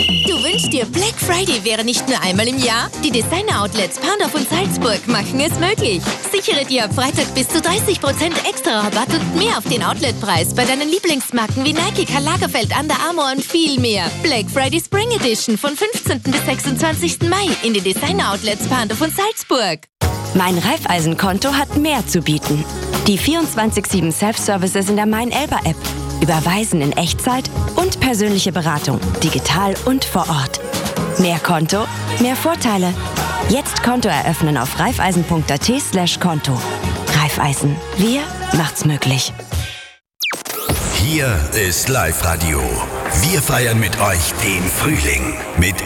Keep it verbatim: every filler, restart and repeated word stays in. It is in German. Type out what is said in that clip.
Du wünschst dir, Black Friday wäre nicht nur einmal im Jahr? Die Designer-Outlets Pandorf und Salzburg machen es möglich. Sichere dir ab Freitag bis zu dreißig Prozent extra Rabatt und mehr auf den Outletpreis bei deinen Lieblingsmarken wie Nike, Karl Lagerfeld, Under Armour und viel mehr. Black Friday Spring Edition von fünfzehnten bis sechsundzwanzigsten Mai in den Designer-Outlets Pandorf und Salzburg. Mein Raiffeisen-Konto hat mehr zu bieten. Die vierundzwanzig sieben Self-Services in der Mein-Elba-App. Überweisen in Echtzeit und persönliche Beratung, digital und vor Ort. Mehr Konto, mehr Vorteile. Jetzt Konto eröffnen auf raiffeisen.at slash Konto. Raiffeisen, wir macht's möglich. Hier ist Live-Radio. Wir feiern mit euch den Frühling mit